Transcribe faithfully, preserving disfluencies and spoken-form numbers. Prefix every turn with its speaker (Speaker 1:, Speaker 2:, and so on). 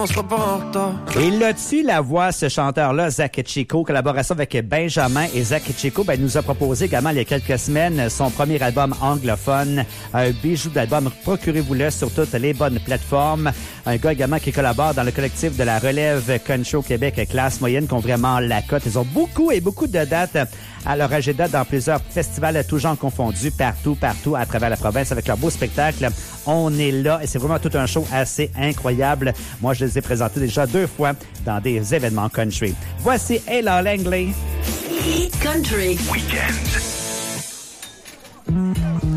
Speaker 1: On sera pas en retard.
Speaker 2: Et là-dessus, la voix, ce chanteur-là, Zach Chico, collaboration avec Benjamin. Et Zach Chico ben, nous a proposé également il y a quelques semaines son premier album anglophone, un bijou d'album. Procurez-vous-le sur toutes les bonnes plateformes. Un gars également qui collabore dans le collectif de la relève country au Québec, classe moyenne, qui ont vraiment la cote. Ils ont beaucoup et beaucoup de dates à leur agenda dans plusieurs festivals, tous genres confondus, partout, partout à travers la province avec leur beau spectacle. On est là et c'est vraiment tout un show assez incroyable. Moi, je les ai présentés déjà deux fois dans des événements country. Voici Ella Langley.
Speaker 3: Country
Speaker 4: Weekend.